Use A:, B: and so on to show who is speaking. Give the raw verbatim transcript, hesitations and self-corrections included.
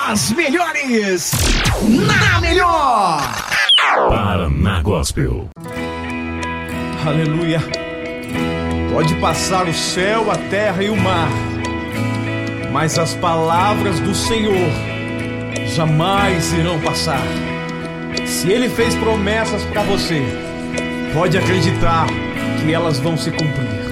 A: As melhores na melhor.
B: Paraná Gospel.
C: Aleluia. Pode passar o céu, a terra e o mar, mas as palavras do Senhor jamais irão passar. Se Ele fez promessas para você, pode acreditar que elas vão se cumprir.